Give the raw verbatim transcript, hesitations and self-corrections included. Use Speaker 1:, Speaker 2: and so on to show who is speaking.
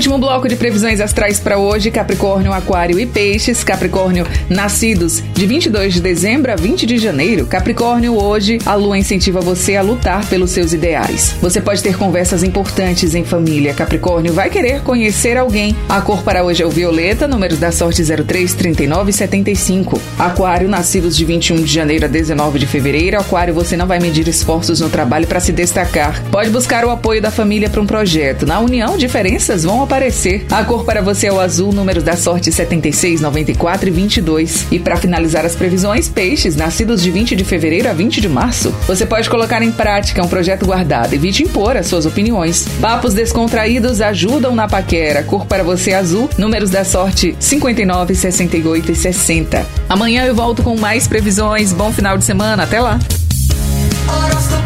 Speaker 1: Último bloco de previsões astrais para hoje: Capricórnio, Aquário e Peixes. Capricórnio, nascidos de vinte e dois de dezembro a vinte de janeiro. Capricórnio, hoje a lua incentiva você a lutar pelos seus ideais. Você pode ter conversas importantes em família. Capricórnio vai querer conhecer alguém. A cor para hoje é o violeta, números da sorte zero três, trinta e nove e setenta e cinco. Aquário, nascidos de vinte e um de janeiro a dezenove de fevereiro. Aquário, você não vai medir esforços no trabalho para se destacar. Pode buscar o apoio da família para um projeto. Na união, diferenças vão aparecer. A cor para você é o azul, números da sorte setenta e seis, noventa e quatro e vinte e dois. E para finalizar as previsões, Peixes, nascidos de vinte de fevereiro a vinte de março. Você pode colocar em prática um projeto guardado. Evite impor as suas opiniões. Papos descontraídos ajudam na paquera. Cor para você é azul, números da sorte cinquenta e nove, sessenta e oito e sessenta. Amanhã eu volto com mais previsões. Bom final de semana. Até lá.